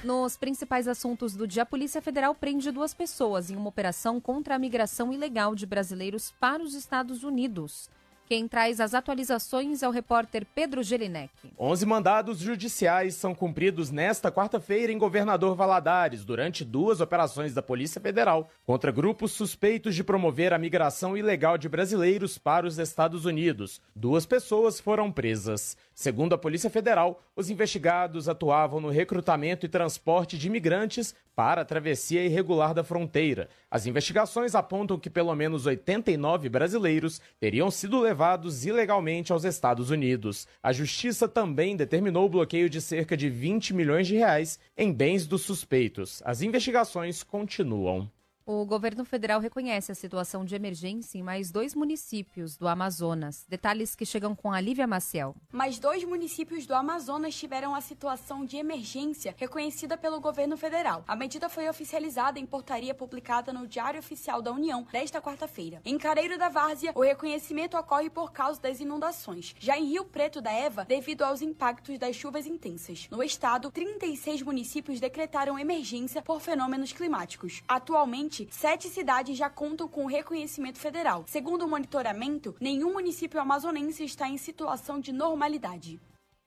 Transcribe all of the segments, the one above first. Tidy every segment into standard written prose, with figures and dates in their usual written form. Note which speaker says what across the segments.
Speaker 1: Nos principais assuntos do dia, a Polícia Federal prende 2 pessoas em uma operação contra a migração ilegal de brasileiros para os Estados Unidos. Quem traz as atualizações é o repórter Pedro Gelinek.
Speaker 2: 11 mandados judiciais são cumpridos nesta quarta-feira em Governador Valadares, durante 2 operações da Polícia Federal contra grupos suspeitos de promover a migração ilegal de brasileiros para os Estados Unidos. 2 pessoas foram presas. Segundo a Polícia Federal, os investigados atuavam no recrutamento e transporte de imigrantes para a travessia irregular da fronteira. As investigações apontam que pelo menos 89 brasileiros teriam sido levados ilegalmente aos Estados Unidos. A Justiça também determinou o bloqueio de cerca de 20 milhões de reais em bens dos suspeitos. As investigações continuam.
Speaker 1: O governo federal reconhece a situação de emergência em mais 2 municípios do Amazonas. Detalhes que chegam com a Lívia Maciel.
Speaker 3: Mais 2 municípios do Amazonas tiveram a situação de emergência reconhecida pelo governo federal. A medida foi oficializada em portaria publicada no Diário Oficial da União desta quarta-feira. Em Careiro da Várzea, o reconhecimento ocorre por causa das inundações. Já em Rio Preto da Eva, devido aos impactos das chuvas intensas. No estado, 36 municípios decretaram emergência por fenômenos climáticos. Atualmente, 7 cidades já contam com o reconhecimento federal. Segundo o monitoramento, nenhum município amazonense está em situação de normalidade.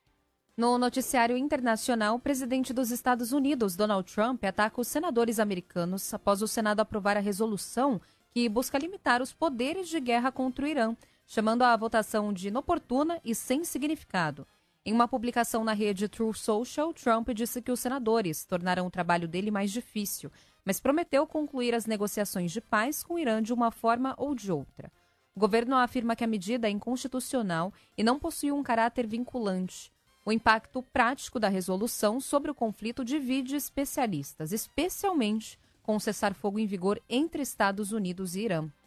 Speaker 1: No noticiário internacional, o presidente dos Estados Unidos, Donald Trump, ataca os senadores americanos após o Senado aprovar a resolução que busca limitar os poderes de guerra contra o Irã, chamando a votação de inoportuna e sem significado. Em uma publicação na rede Truth Social, Trump disse que os senadores tornarão o trabalho dele mais difícil, mas prometeu concluir as negociações de paz com o Irã de uma forma ou de outra. O governo afirma que a medida é inconstitucional e não possui um caráter vinculante. O impacto prático da resolução sobre o conflito divide especialistas, especialmente com o cessar-fogo em vigor entre Estados Unidos e Irã.